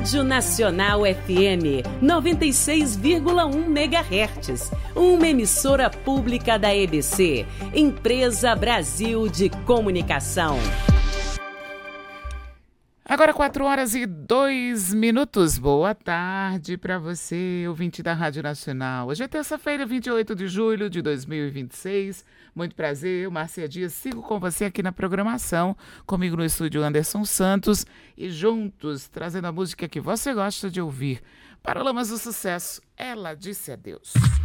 Rádio Nacional FM 96,1 MHz. Uma emissora pública da EBC, Empresa Brasil de Comunicação. Agora 4h02. Boa tarde para você, ouvinte da Rádio Nacional. Hoje é terça-feira, 28 de julho de 2026. Muito prazer, eu, Márcia Dias, sigo com você aqui na programação. Comigo no estúdio Anderson Santos e juntos trazendo a música que você gosta de ouvir. Paralamas do Sucesso, Ela Disse Adeus.